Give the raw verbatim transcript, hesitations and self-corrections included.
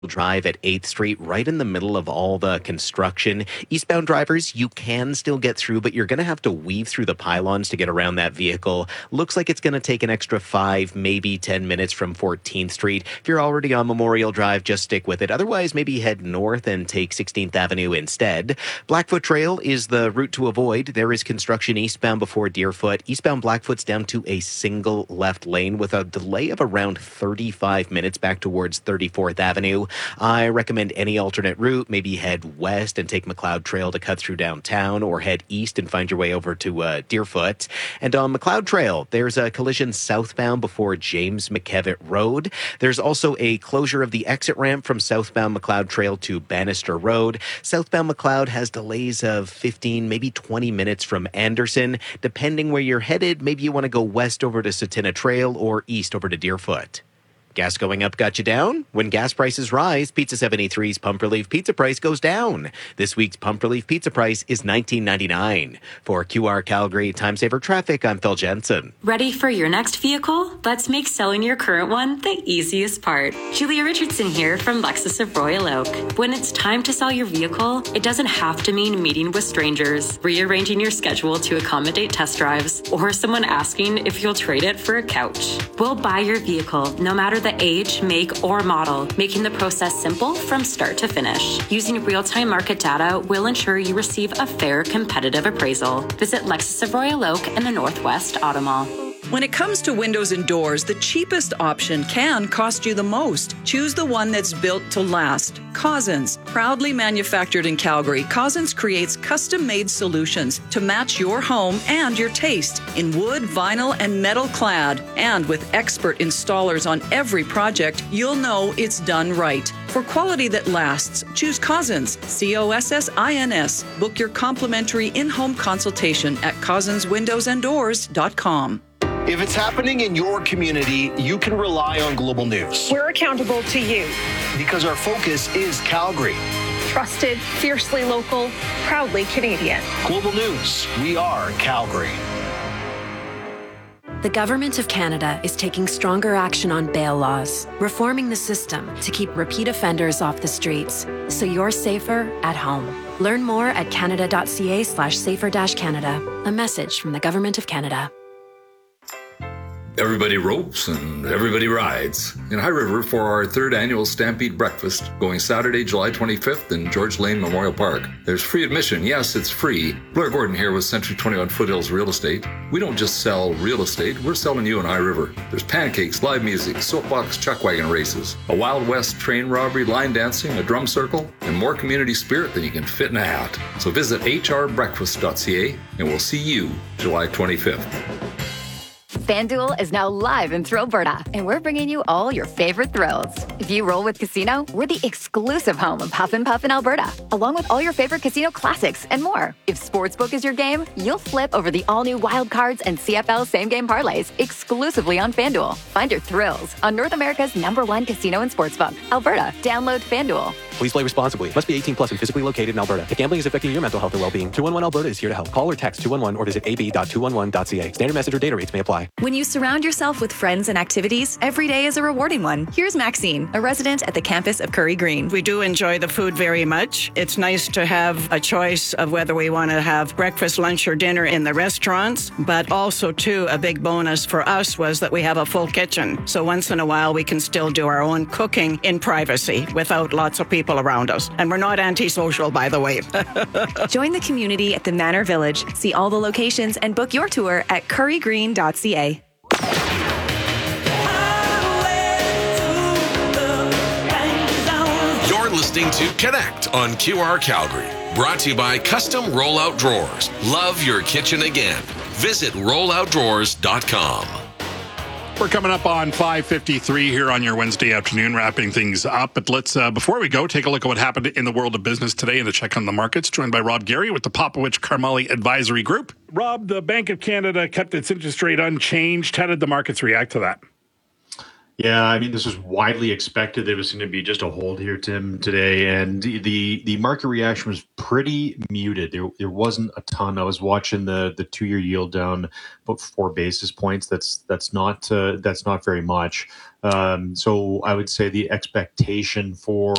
Drive at eighth Street, right in the middle of all the construction. Eastbound drivers, you can still get through, but you're going to have to weave through the pylons to get around that vehicle. Looks like it's going to take an extra five, maybe ten minutes from fourteenth Street. If you're already on Memorial Drive, just stick with it. Otherwise, maybe head north and take sixteenth Avenue instead. Blackfoot Trail is the route to avoid. There is construction eastbound before Deerfoot. Eastbound Blackfoot's down to a single left lane with a delay of around thirty-five minutes back towards thirty-fourth Avenue. I recommend any alternate route. Maybe head west and take McLeod Trail to cut through downtown, or head east and find your way over to uh, Deerfoot. And on McLeod Trail, there's a collision southbound before James McKevitt Road. There's also a closure of the exit ramp from southbound McLeod Trail to Bannister Road. Southbound McLeod has delays of fifteen, maybe twenty minutes from Anderson. Depending where you're headed, maybe you want to go west over to Satina Trail or east over to Deerfoot. Gas going up got you down? When gas prices rise, Pizza seventy-three's Pump Relief Pizza price goes down. This week's Pump Relief Pizza price is nineteen ninety-nine. For Q R Calgary Time Saver Traffic, I'm Phil Jensen. Ready for your next vehicle? Let's make selling your current one the easiest part. Julia Richardson here from Lexus of Royal Oak. When it's time to sell your vehicle, it doesn't have to mean meeting with strangers, rearranging your schedule to accommodate test drives, or someone asking if you'll trade it for a couch. We'll buy your vehicle, no matter the age, make, or model, making the process simple from start to finish. Using real-time market data will ensure you receive a fair, competitive appraisal. Visit Lexus of Royal Oak in the Northwest Auto Mall. When it comes to windows and doors, the cheapest option can cost you the most. Choose the one that's built to last. Cousins. Proudly manufactured in Calgary, Cousins creates custom-made solutions to match your home and your taste in wood, vinyl, and metal clad. And with expert installers on every project, you'll know it's done right. For quality that lasts, choose Cousins, C O S S I N S. Book your complimentary in-home consultation at cousins windows and doors dot com. If it's happening in your community, you can rely on Global News. We're accountable to you. Because our focus is Calgary. Trusted, fiercely local, proudly Canadian. Global News, we are Calgary. The Government of Canada is taking stronger action on bail laws, reforming the system to keep repeat offenders off the streets, so you're safer at home. Learn more at canada.ca slash safer dash Canada. A message from the Government of Canada. Everybody ropes and everybody rides in High River for our third annual Stampede Breakfast, going Saturday, July twenty-fifth in George Lane Memorial Park. There's free admission. Yes, it's free. Blair Gordon here with Century twenty-one Foothills Real Estate. We don't just sell real estate, we're selling you in High River. There's pancakes, live music, soapbox chuck wagon races, a Wild West train robbery, line dancing, a drum circle, and more community spirit than you can fit in a hat. So visit h r breakfast dot c a and we'll see you July twenty-fifth. FanDuel is now live in Thrillberta, and we're bringing you all your favorite thrills. If you roll with Casino, we're the exclusive home of Huff and Puff in Alberta, along with all your favorite casino classics and more. If Sportsbook is your game, you'll flip over the all-new Wild Cards and C F L same-game parlays exclusively on FanDuel. Find your thrills on North America's number one casino and sportsbook, Alberta. Download FanDuel. Please play responsibly. Must be eighteen plus and physically located in Alberta. If gambling is affecting your mental health or well-being, two one one Alberta is here to help. Call or text two one one or visit a b dot two one one dot c a. Standard message or data rates may apply. When you surround yourself with friends and activities, every day is a rewarding one. Here's Maxine, a resident at the campus of Curry Green. We do enjoy the food very much. It's nice to have a choice of whether we want to have breakfast, lunch, or dinner in the restaurants, but also, too, a big bonus for us was that we have a full kitchen. So once in a while, we can still do our own cooking in privacy without lots of people around us. And we're not antisocial, by the way. Join the community at the Manor Village. See all the locations and book your tour at curry green dot c a. You're listening to Connect on Q R Calgary. Brought to you by Custom Rollout Drawers. Love your kitchen again. Visit rollout drawers dot com. We're coming up on five fifty-three here on your Wednesday afternoon, wrapping things up. But let's, uh, before we go, take a look at what happened in the world of business today and a check on the markets. Joined by Rob Gary with the Popowich Karmali Advisory Group. Rob, the Bank of Canada kept its interest rate unchanged. How did the markets react to that? Yeah, I mean, this was widely expected. There was going to be just a hold here, Tim, today, and the the market reaction was pretty muted. There there wasn't a ton. I was watching the the two year yield down about four basis points. That's that's not uh, that's not very much. Um, so I would say the expectation for